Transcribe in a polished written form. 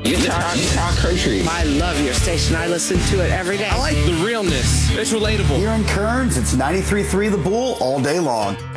You talk country. I love your station. I listen to it every day. I like the realness. It's relatable. Here in Kearns, it's 93.3 The Bull all day long.